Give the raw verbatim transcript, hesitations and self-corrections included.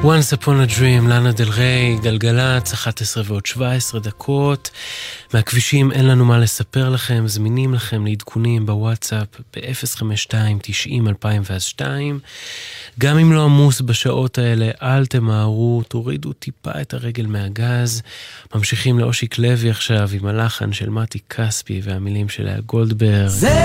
Once Upon a Dream, לאנה דל ריי, גלגלת, אחת עשרה ועוד שבע עשרה דקות. מהכבישים אין לנו מה לספר לכם, זמינים לכם לעדכונים בוואטסאפ ב-אפס חמש שתיים תשעים אלפיים ושתיים. גם אם לא עמוס בשעות האלה, אל תמהרו, תורידו טיפה את הרגל מהגז. ממשיכים לאושיק לוי עכשיו עם הלחן של מתי כספי והמילים של לאה גולדברג. זה